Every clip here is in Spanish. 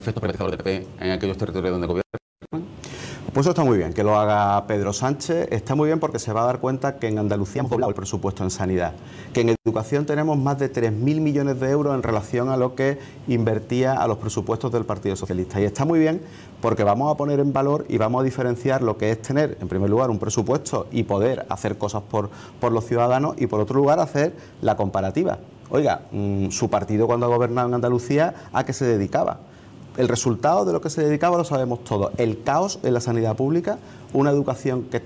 efecto privatizador del PP en aquellos territorios donde gobierna? Pues eso está muy bien, que lo haga Pedro Sánchez. Está muy bien porque se va a dar cuenta que en Andalucía hemos doblado el presupuesto en sanidad, que en educación tenemos más de 3.000 millones de euros en relación a lo que invertía a los presupuestos del Partido Socialista. Y está muy bien porque vamos a poner en valor y vamos a diferenciar lo que es tener, en primer lugar, un presupuesto y poder hacer cosas por los ciudadanos, y por otro lugar hacer la comparativa. Oiga, su partido cuando ha gobernado en Andalucía, ¿a qué se dedicaba? El resultado de lo que se dedicaba lo sabemos todos. El caos en la sanidad pública, una educación que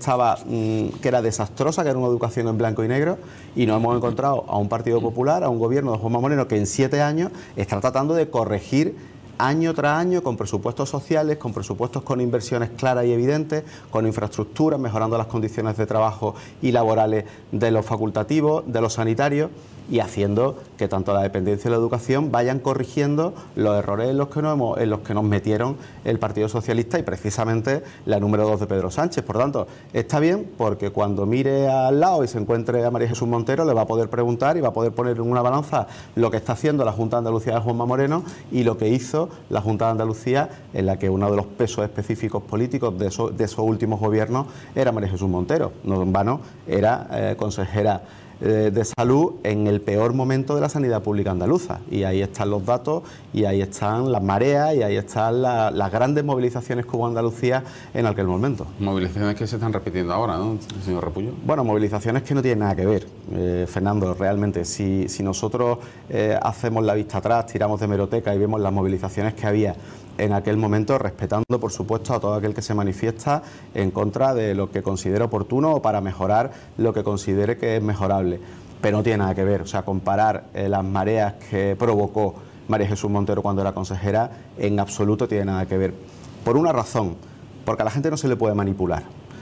era desastrosa, que era una educación en blanco y negro, y nos hemos encontrado a un Partido Popular, a un gobierno de Juanma Moreno que en 7 años está tratando de corregir año tras año con presupuestos sociales, con presupuestos con inversiones claras y evidentes, con infraestructuras, mejorando las condiciones de trabajo y laborales de los facultativos, de los sanitarios, y haciendo que tanto la dependencia y la educación vayan corrigiendo los errores en los que nos metieron el Partido Socialista y precisamente la número 2 de Pedro Sánchez. Por tanto, está bien porque cuando mire al lado y se encuentre a María Jesús Montero, le va a poder preguntar y va a poder poner en una balanza lo que está haciendo la Junta de Andalucía de Juanma Moreno y lo que hizo la Junta de Andalucía, en la que uno de los pesos específicos políticos de esos últimos gobiernos era María Jesús Montero. No en vano era consejera de salud en el peor momento de la sanidad pública andaluza, y ahí están los datos y ahí están las mareas y ahí están las grandes movilizaciones que hubo en Andalucía en aquel momento. Movilizaciones que se están repitiendo ahora, ¿no, señor Repullo? Bueno, movilizaciones que no tienen nada que ver, Fernando, realmente. Si nosotros hacemos la vista atrás, tiramos de hemeroteca y vemos las movilizaciones que había en aquel momento, respetando por supuesto a todo aquel que se manifiesta en contra de lo que considere oportuno o para mejorar lo que considere que es mejorable, pero no tiene nada que ver. O sea, comparar las mareas que provocó María Jesús Montero cuando era consejera en absoluto tiene nada que ver, por una razón, porque a la gente no se le puede manipular.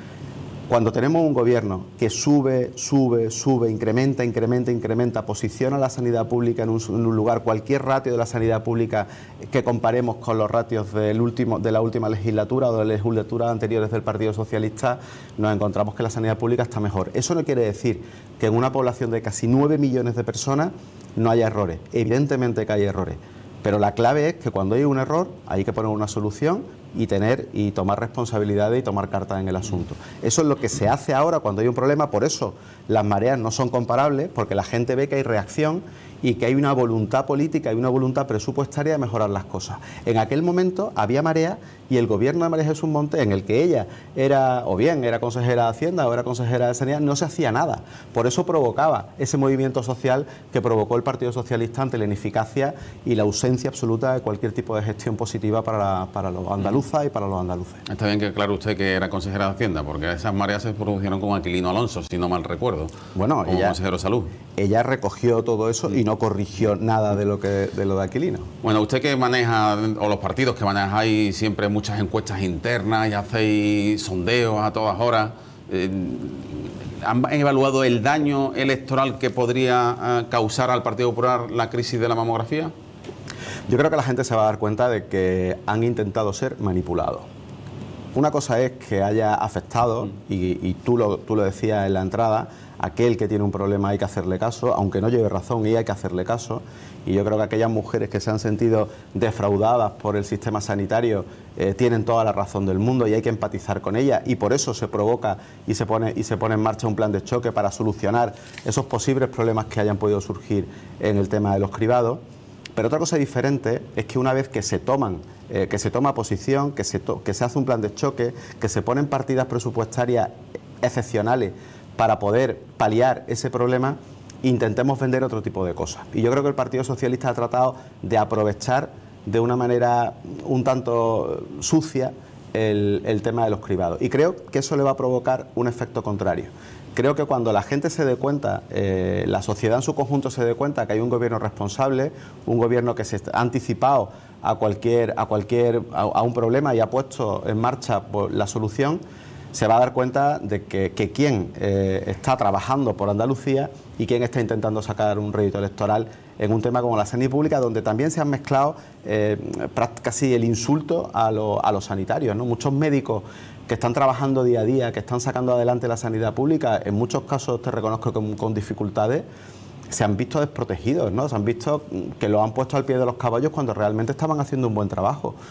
Cuando tenemos un gobierno que sube, incrementa, posiciona la sanidad pública en un lugar, cualquier ratio de la sanidad pública que comparemos con los ratios de la última legislatura o de las legislaturas anteriores del Partido Socialista, nos encontramos que la sanidad pública está mejor. Eso no quiere decir que en una población de casi 9 millones de personas no haya errores. Evidentemente que hay errores, pero la clave es que cuando hay un error hay que poner una solución y tomar responsabilidades y tomar cartas en el asunto. Eso es lo que se hace ahora cuando hay un problema. Por eso las mareas no son comparables, porque la gente ve que hay reacción y que hay una voluntad política y una voluntad presupuestaria de mejorar las cosas. En aquel momento había marea y el gobierno de María Jesús Montero, en el que ella era consejera de Hacienda o era consejera de Sanidad, no se hacía nada. Por eso provocaba ese movimiento social que provocó el Partido Socialista ante la ineficacia y la ausencia absoluta de cualquier tipo de gestión positiva para los andaluzas y para los andaluces. Está bien que aclare usted que era consejera de Hacienda, porque esas mareas se produjeron con Aquilino Alonso, si no mal recuerdo, bueno, como consejero de salud. Ella recogió todo eso y no corrigió nada de lo de Aquilino. Bueno, usted que maneja, o los partidos que manejáis siempre muchas encuestas internas y hacéis sondeos a todas horas, ¿han evaluado el daño electoral que podría causar al Partido Popular la crisis de la mamografía? Yo creo que la gente se va a dar cuenta de que han intentado ser manipulados. Una cosa es que haya afectado, y tú lo decías en la entrada, aquel que tiene un problema hay que hacerle caso, aunque no lleve razón, y hay que hacerle caso. Y yo creo que aquellas mujeres que se han sentido defraudadas por el sistema sanitario tienen toda la razón del mundo y hay que empatizar con ellas, y por eso se provoca y se pone en marcha un plan de choque para solucionar esos posibles problemas que hayan podido surgir en el tema de los cribados. Pero otra cosa diferente es que una vez que se toma posición, que se hace un plan de choque, que se ponen partidas presupuestarias excepcionales para poder paliar ese problema, intentemos vender otro tipo de cosas. Y yo creo que el Partido Socialista ha tratado de aprovechar de una manera un tanto sucia el tema de los cribados. Y creo que eso le va a provocar un efecto contrario. Creo que cuando la gente se dé cuenta, la sociedad en su conjunto se dé cuenta que hay un gobierno responsable, un gobierno que se ha anticipado a un problema y ha puesto en marcha la solución, se va a dar cuenta de que quien está trabajando por Andalucía y quien está intentando sacar un rédito electoral en un tema como la sanidad pública, donde también se han mezclado casi el insulto a los sanitarios, ¿no? Muchos médicos que están trabajando día a día, que están sacando adelante la sanidad pública, en muchos casos te reconozco que con dificultades, se han visto desprotegidos, ¿no? Se han visto que lo han puesto al pie de los caballos cuando realmente estaban haciendo un buen trabajo.